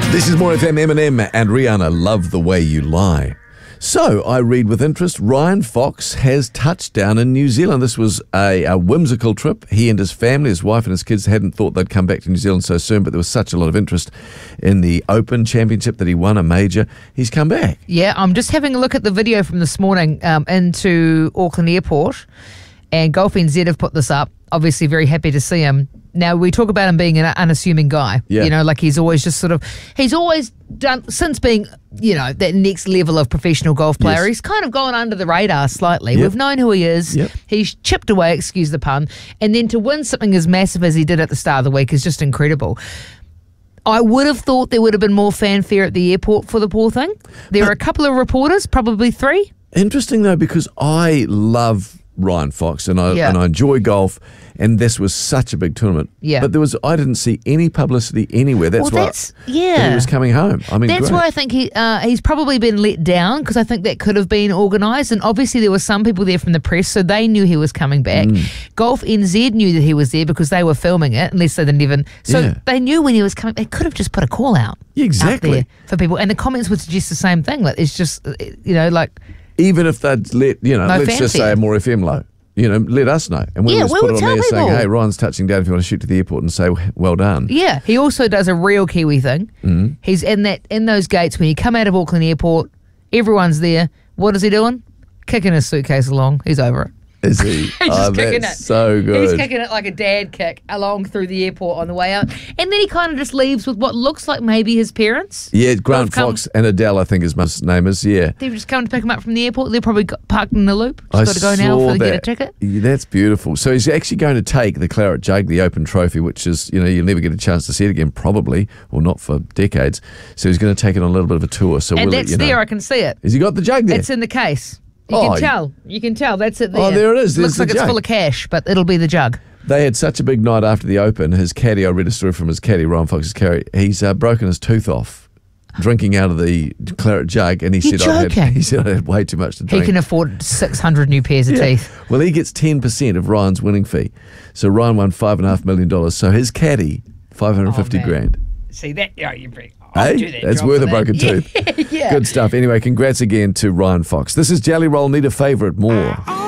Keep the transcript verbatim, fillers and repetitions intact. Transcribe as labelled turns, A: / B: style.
A: This is More F M. Eminem and Rihanna, Love the Way You Lie. So, I read with interest, Ryan Fox has touched down in New Zealand. This was a, a whimsical trip. He and his family, his wife and his kids, hadn't thought they'd come back to New Zealand so soon, but there was such a lot of interest in the Open Championship that he won a major. He's come back.
B: Yeah, I'm just having a look at the video from this morning um, into Auckland Airport, and Golf N Z have put this up. Obviously very happy to see him. Now, we talk about him being an unassuming guy.
A: Yeah.
B: You know, like he's always just sort of, he's always done, since being, you know, that next level of professional golf player,
A: Yes.
B: he's kind of gone under the radar slightly.
A: Yep.
B: We've known who he is.
A: Yep.
B: He's chipped away, excuse the pun. And then to win something as massive as he did at the start of the week is just incredible. I would have thought there would have been more fanfare at the airport for the poor thing. There are a couple of reporters, probably three.
A: Interesting, though, because I love Ryan Fox and I,
B: Yeah.
A: and I enjoy golf, and this was such a big tournament.
B: Yeah.
A: But there was I didn't see any publicity anywhere. That's
B: Well,
A: why
B: that's-
A: that
B: yeah.
A: he was coming home. I mean,
B: That's
A: great.
B: why I think he uh, he's probably been let down, because I think that could have been organised, and obviously there were some people there from the press, so they knew he was coming back.
A: Mm.
B: Golf N Z knew that he was there because they were filming it, unless they didn't even. So
A: Yeah.
B: they knew when he was coming. They could have just put a call out.
A: Yeah, exactly.
B: Out there for people, and the comments would suggest the same thing. Like it's just, uh, you know, like.
A: Even if they'd let, you know,
B: No
A: let's just
B: fanfare.
A: say a More F M low. You know, let us know. And we
B: Yeah,
A: just
B: we
A: put
B: will
A: it on
B: tell
A: there saying,
B: people.
A: hey, Ryan's touching down if you want to shoot to the airport, and say, well done.
B: Yeah, he also does a real Kiwi thing. Mm. He's in that in those gates when you come out of Auckland Airport. Everyone's there. What is he doing? Kicking his suitcase along. He's over it.
A: Is he?
B: He's
A: oh,
B: just kicking
A: that's
B: it.
A: so good.
B: He's kicking it like a dad kick along through the airport on the way out. And then he kind of just leaves with what looks like maybe his parents.
A: Yeah, Grant
B: Who've come-
A: Fox and Adele, I think his mum's name is, yeah.
B: They've just come to pick him up from the airport. They're probably got parked in the loop.
A: I
B: Just got to go now
A: saw
B: for the get a
A: that.
B: ticket.
A: Yeah, that's beautiful. So he's actually going to take the Claret Jug, the Open Trophy, which is, you know, you'll never get a chance to see it again, probably, or not for decades. So he's going to take it on a little bit of a tour. So
B: And
A: we'll let
B: that's
A: you know.
B: there. I can see it.
A: Has he got the jug there?
B: It's in the case. You
A: Oh,
B: can tell. You can tell. That's it there.
A: Oh, there it is. There's
B: Looks
A: the
B: like it's
A: jug.
B: full of cash, but it'll be the jug.
A: They had such a big night after the Open. His caddy, I read a story from his caddy, Ryan Fox's caddy. He's uh, broken his tooth off drinking out of the Claret Jug, and he
B: You're
A: said, I
B: joking.
A: had, he said I had way too much to
B: He
A: drink.
B: can afford six hundred new pairs of
A: Yeah.
B: teeth.
A: Well, he gets ten percent of Ryan's winning fee. So Ryan won five point five million dollars. So his caddy, five hundred fifty
B: Oh, man.
A: grand.
B: See that? Yeah, you bring. I'll
A: Hey,
B: do that
A: that's
B: job
A: worth
B: for
A: a
B: that.
A: broken
B: Yeah.
A: tooth.
B: yeah.
A: Good stuff. Anyway, congrats again to Ryan Fox. This is Jelly Roll. Need a favourite more.